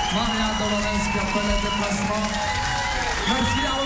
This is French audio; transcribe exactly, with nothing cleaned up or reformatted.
Maria Dolores qui a fait le déplacement. Merci à